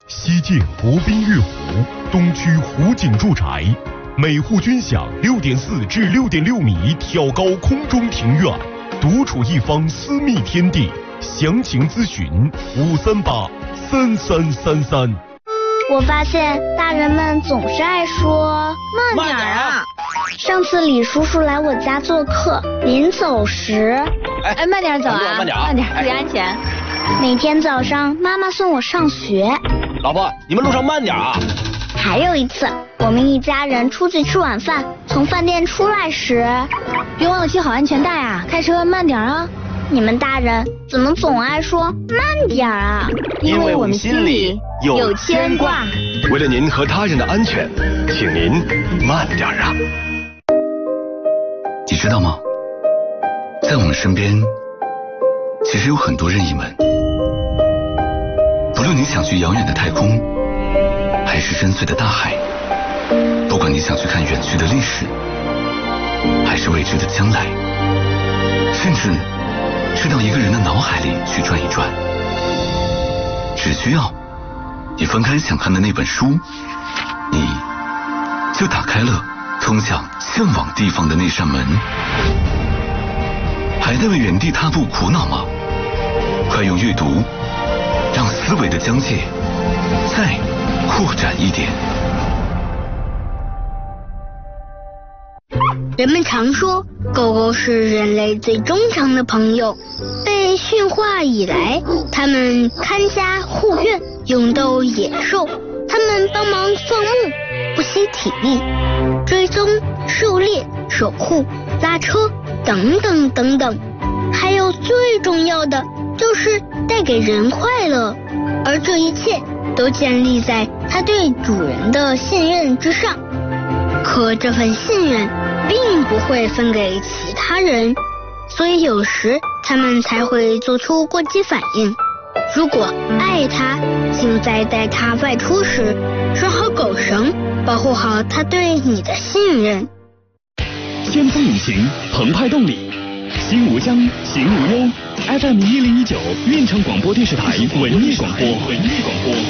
西建国宾悦湖东区湖景住宅，每户均享6.4至6.6米挑高空中庭院，独处一方私密天地。详情咨询5383333。 我发现大人们总是爱说慢点啊。 上次李叔叔来我家做客，临走时， 慢点走啊， 慢点啊， 慢点，注意安全。 每天早上妈妈送我上学。 老婆，你们路上慢点啊。 还有一次，我们一家人出去吃晚饭，从饭店出来时， 别忘了系好安全带啊，开车慢点啊。 你们大人怎么总爱说慢点啊？ 因为我们心里有牵挂。 为了您和他人的安全，请您慢点啊。 你知道吗？在我们身边，其实有很多任意门。不论你想去遥远的太空，还是深邃的大海，不管你想去看远去的历史，还是未知的将来，甚至是到一个人的脑海里去转一转，只需要你翻开想看的那本书，你就打开了通向向往地方的那扇门。还在为原地踏步苦恼吗？快用阅读让思维的疆界再扩展一点。 人们常说狗狗是人类最忠诚的朋友，被驯化以来，它们看家护院，勇斗野兽，它们帮忙放牧，不惜体力，追踪、狩猎、守护、拉车等等等等，还有最重要的就是带给人快乐，而这一切都建立在它对主人的信任之上。可这份信任并不会分给其他人，所以有时他们才会做出过激反应。如果爱它，请在带它外出时拴好狗绳，保护好它对你的信任。 先锋引擎，澎湃动力，心无疆，行无忧。FM 1019，运城广播电视台文艺广播。